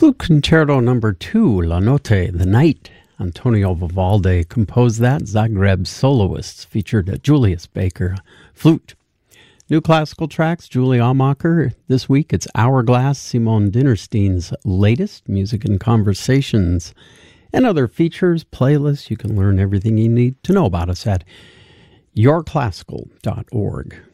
Flute Concerto Number 2, La Notte, The Night. Antonio Vivaldi composed that. Zagreb soloists featured Julius Baker, flute. New classical tracks, Julie Amacher. This week it's Hourglass, Simone Dinnerstein's latest, Music and Conversations. And other features, playlists. You can learn everything you need to know about us at yourclassical.org.